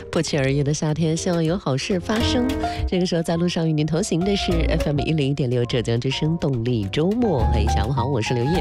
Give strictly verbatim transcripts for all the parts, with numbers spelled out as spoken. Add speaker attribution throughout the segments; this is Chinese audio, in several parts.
Speaker 1: 不期而遇的夏天，希望有好事发生。这个时候在路上与您同行的是 F M 一零一点六浙江之声动力周末。嘿，下午好，我是刘烨。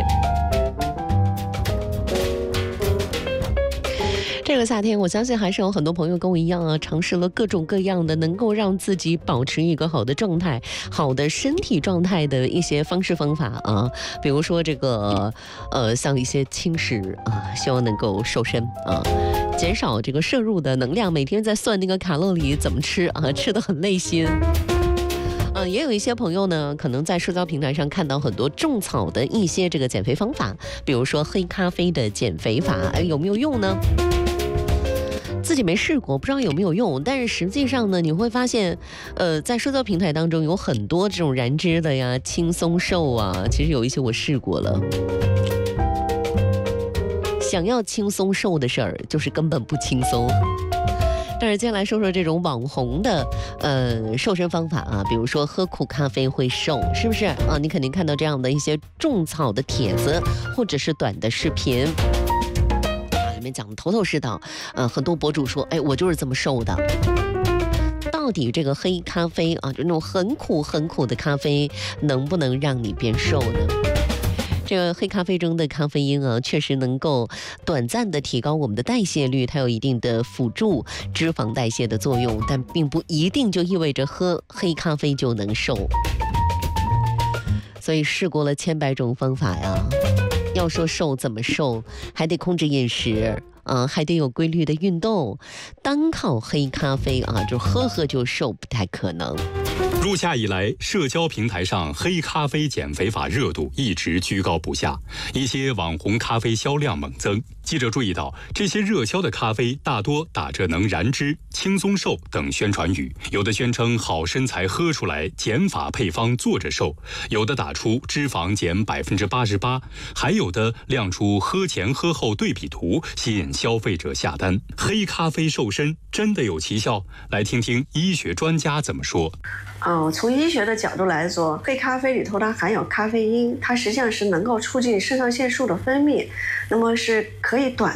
Speaker 1: 这个夏天，我相信还是有很多朋友跟我一样啊，尝试了各种各样的能够让自己保持一个好的状态、好的身体状态的一些方式方法啊。比如说这个，呃，像一些轻食啊，希望能够瘦身啊，减少这个摄入的能量，每天在算那个卡路里怎么吃啊，吃得很累心。呃，也有一些朋友呢，可能在社交平台上看到很多种草的一些这个减肥方法，比如说黑咖啡的减肥法，哎，有没有用呢？自己没试过，不知道有没有用，但是实际上呢，你会发现，呃，在社交平台当中有很多这种燃脂的呀、轻松瘦啊，其实有一些我试过了。想要轻松瘦的事儿，就是根本不轻松。但是接下来说说这种网红的呃瘦身方法啊，比如说喝苦咖啡会瘦，是不是啊？你肯定看到这样的一些种草的帖子或者是短的视频。里面讲的头头是道，呃，很多博主说，哎，我就是这么瘦的。到底这个黑咖啡啊，就那种很苦很苦的咖啡，能不能让你变瘦呢？这个黑咖啡中的咖啡因啊，确实能够短暂的提高我们的代谢率，它有一定的辅助脂肪代谢的作用，但并不一定就意味着喝黑咖啡就能瘦。所以试过了千百种方法呀。要说瘦怎么瘦，还得控制饮食啊，还得有规律的运动，单靠黑咖啡啊，就喝喝就瘦不太可能。
Speaker 2: 入夏以来，社交平台上黑咖啡减肥法热度一直居高不下，一些网红咖啡销量猛增。记者注意到，这些热销的咖啡大多打着能燃脂、轻松瘦等宣传语，有的宣称好身材喝出来，减法配方坐着瘦，有的打出脂肪减百分之八十八，还有的亮出喝前喝后对比图，吸引消费者下单。黑咖啡瘦身真的有奇效？来听听医学专家怎么说。
Speaker 3: 哦，从医学的角度来说，黑咖啡里头它含有咖啡因，它实际上是能够促进肾上腺素的分泌，那么是可以短